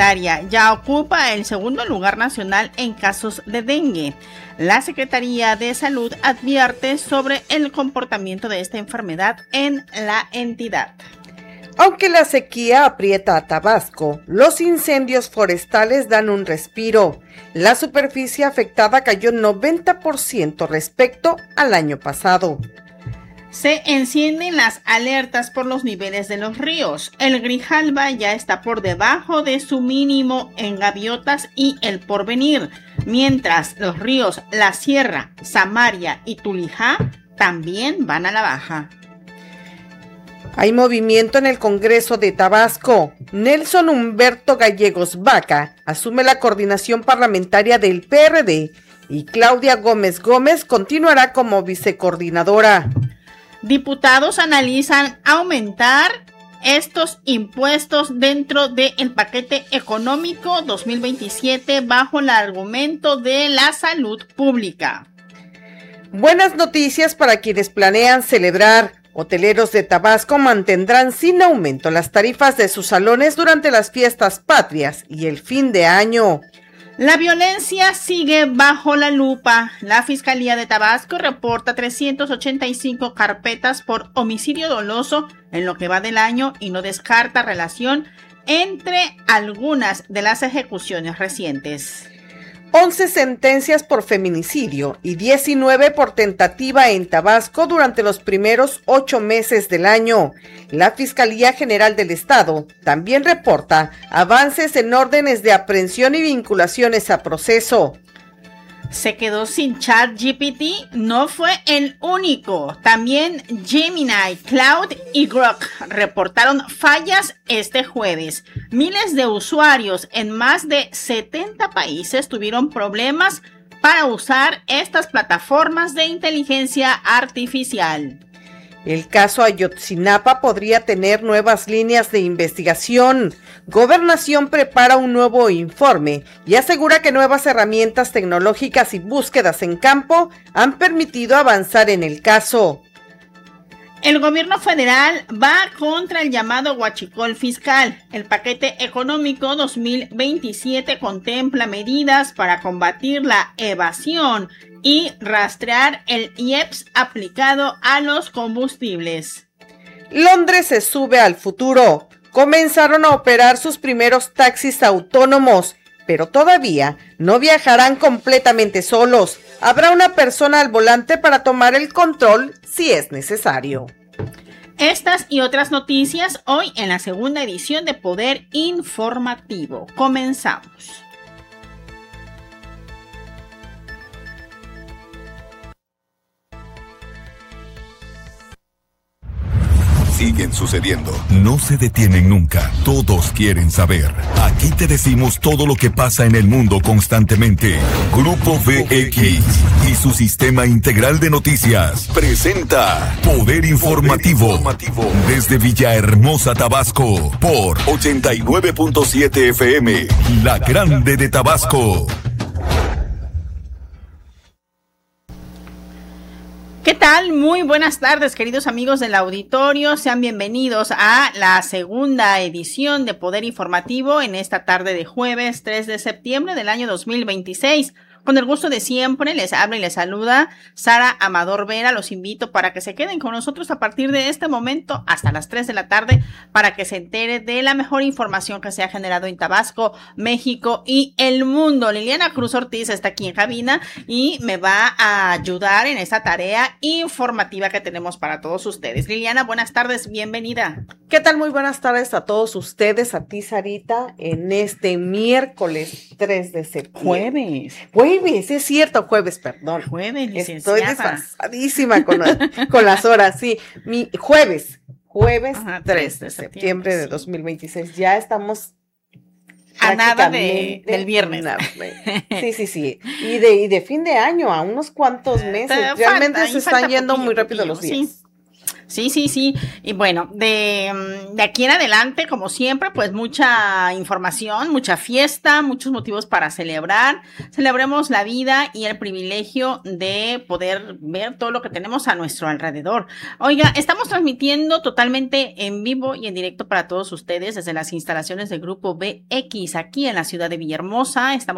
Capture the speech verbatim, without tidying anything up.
diaria. Ya ocupa el segundo lugar nacional en casos de dengue. La Secretaría de Salud advierte sobre el comportamiento de esta enfermedad en la entidad. Aunque la sequía aprieta a Tabasco, los incendios forestales dan un respiro. La superficie afectada cayó noventa por ciento respecto al año pasado. Se encienden las alertas por los niveles de los ríos. El Grijalba ya está por debajo de su mínimo en Gaviotas y El Porvenir, mientras los ríos La Sierra, Samaria y Tulijá también van a la baja. Hay movimiento en el Congreso de Tabasco. Nelson Humberto Gallegos Vaca asume la coordinación parlamentaria del P R D y Claudia Gómez Gómez continuará como vicecoordinadora. Diputados analizan aumentar estos impuestos dentro del paquete económico dos mil veintisiete bajo el argumento de la salud pública. Buenas noticias para quienes planean celebrar. Hoteleros de Tabasco mantendrán sin aumento las tarifas de sus salones durante las fiestas patrias y el fin de año. La violencia sigue bajo la lupa. La Fiscalía de Tabasco reporta trescientas ochenta y cinco carpetas por homicidio doloso en lo que va del año y no descarta relación entre algunas de las ejecuciones recientes. once sentencias por feminicidio y diecinueve por tentativa en Tabasco durante los primeros ocho meses del año. La Fiscalía General del Estado también reporta avances en órdenes de aprehensión y vinculaciones a proceso. Se quedó sin ChatGPT, no fue el único. También Gemini, Cloud y Grok reportaron fallas este jueves. Miles de usuarios en más de setenta países tuvieron problemas para usar estas plataformas de inteligencia artificial. El caso Ayotzinapa podría tener nuevas líneas de investigación. Gobernación prepara un nuevo informe y asegura que nuevas herramientas tecnológicas y búsquedas en campo han permitido avanzar en el caso. El gobierno federal va contra el llamado huachicol fiscal. El paquete económico dos mil veintisiete contempla medidas para combatir la evasión y rastrear el I E P S aplicado a los combustibles. Londres se sube al futuro. Comenzaron a operar sus primeros taxis autónomos, pero todavía no viajarán completamente solos. Habrá una persona al volante para tomar el control si es necesario. Estas y otras noticias hoy en la segunda edición de Poder Informativo. Comenzamos. Siguen sucediendo. No se detienen nunca. Todos quieren saber. Aquí te decimos todo lo que pasa en el mundo constantemente. Grupo V X y su sistema integral de noticias presenta Poder Informativo, Poder Informativo. Desde Villahermosa, Tabasco, por ochenta y nueve punto siete F M, La Grande de Tabasco. ¿Qué tal? Muy buenas tardes, queridos amigos del auditorio. Sean bienvenidos a la segunda edición de Poder Informativo en esta tarde de jueves tres de septiembre del año dos mil veintiséis. Con el gusto de siempre, les habla y les saluda Sara Amador Vera. Los invito para que se queden con nosotros a partir de este momento hasta las tres de la tarde para que se entere de la mejor información que se ha generado en Tabasco, México y el mundo. Liliana Cruz Ortiz está aquí en cabina y me va a ayudar en esta tarea informativa que tenemos para todos ustedes. Liliana, buenas tardes, bienvenida. ¿Qué tal? Muy buenas tardes a todos ustedes, a ti, Sarita, en este miércoles tres de septiembre. Jueves. Jueves, es cierto, jueves, perdón. Jueves, licenciada. Estoy desfasadísima con, con las horas, sí. Mi jueves, jueves Ajá, tres de septiembre de dos mil veintiséis. Ya estamos a nada de, del viernes. Sí, sí, sí. Y de, y de fin de año, a unos cuantos meses. Realmente falta, se están yendo poquillo, muy rápido poquillo, los días. Sí. Sí, sí, sí. Y bueno, de, de aquí en adelante, como siempre, pues mucha información, mucha fiesta, muchos motivos para celebrar. Celebremos la vida y el privilegio de poder ver todo lo que tenemos a nuestro alrededor. Oiga, estamos transmitiendo totalmente en vivo y en directo para todos ustedes desde las instalaciones del Grupo V X aquí en la ciudad de Villahermosa. Estamos